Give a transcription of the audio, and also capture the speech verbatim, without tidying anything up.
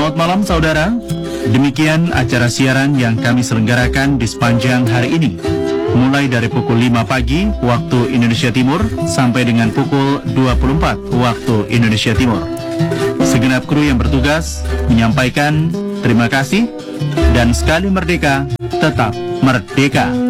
Selamat malam saudara. Demikian acara siaran yang kami selenggarakan di sepanjang hari ini. Mulai dari pukul lima pagi waktu Indonesia Timur sampai dengan pukul dua puluh empat waktu Indonesia Timur. Segenap kru yang bertugas menyampaikan terima kasih dan sekali merdeka, tetap merdeka.